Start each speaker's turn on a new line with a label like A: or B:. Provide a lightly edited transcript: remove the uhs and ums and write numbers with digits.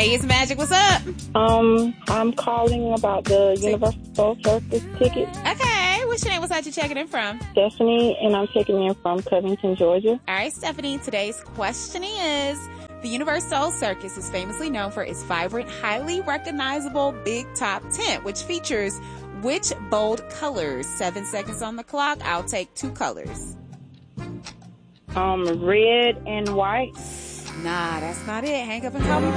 A: Hey, it's Magic. What's up?
B: I'm calling about the Universal Circus ticket.
A: Okay. What's your name? What's that you checking in from?
B: Stephanie, and I'm checking in from Covington, Georgia.
A: All right, Stephanie. Today's question is, the Universal Circus is famously known for its vibrant, highly recognizable big top tent, which features which bold colors? 7 seconds on the clock. I'll take 2 colors.
B: Red and white.
A: Nah, that's not it. Hang up and call me back.